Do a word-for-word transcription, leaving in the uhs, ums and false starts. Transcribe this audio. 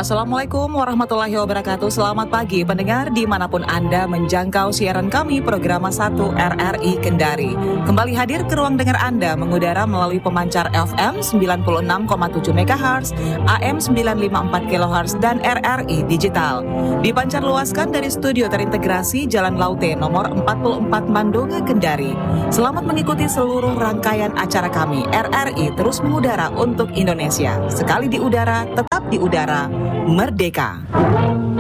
Assalamualaikum warahmatullahi wabarakatuh. Selamat pagi pendengar dimanapun Anda menjangkau siaran kami Programa satu R R I Kendari. Kembali hadir ke ruang dengar Anda mengudara melalui pemancar F M sembilan puluh enam koma tujuh megahertz, A M sembilan lima empat kilohertz, dan R R I Digital. Dipancar luaskan dari studio terintegrasi Jalan Laute nomor empat puluh empat Mandonga, Kendari. Selamat mengikuti seluruh rangkaian acara kami. R R I terus mengudara untuk Indonesia. Sekali di udara, tetap di udara. Merdeka.